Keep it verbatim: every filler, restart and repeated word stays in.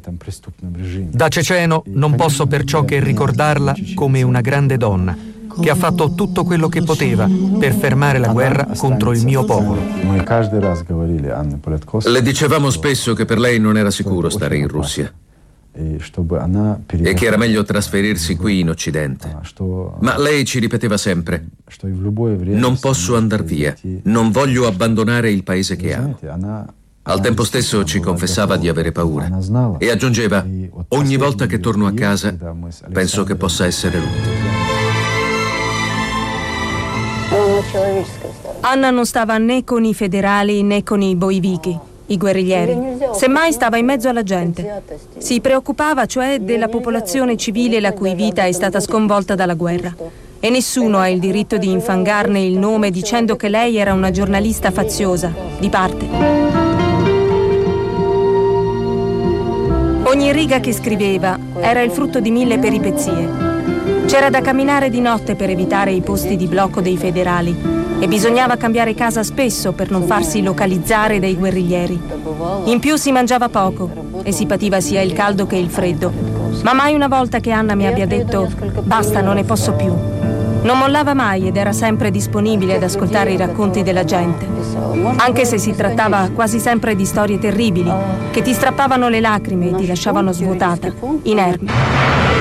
Da ceceno non posso perciò che ricordarla come una grande donna che ha fatto tutto quello che poteva per fermare la guerra contro il mio popolo. Le dicevamo spesso che per lei non era sicuro stare in Russia e che era meglio trasferirsi qui in Occidente. Ma lei ci ripeteva sempre: non posso andar via, non voglio abbandonare il paese che amo. Al tempo stesso ci confessava di avere paura e aggiungeva: ogni volta che torno a casa penso che possa essere l'ultima. Anna non stava né con i federali né con i boivichi, i guerriglieri. Semmai stava in mezzo alla gente. Si preoccupava cioè della popolazione civile la cui vita è stata sconvolta dalla guerra. E nessuno ha il diritto di infangarne il nome dicendo che lei era una giornalista faziosa, di parte. Ogni riga che scriveva era il frutto di mille peripezie. C'era da camminare di notte per evitare i posti di blocco dei federali e bisognava cambiare casa spesso per non farsi localizzare dai guerriglieri. In più si mangiava poco e si pativa sia il caldo che il freddo. Ma mai una volta che Anna mi abbia detto «basta, non ne posso più». Non mollava mai ed era sempre disponibile ad ascoltare i racconti della gente, anche se si trattava quasi sempre di storie terribili che ti strappavano le lacrime e ti lasciavano svuotata, inerme.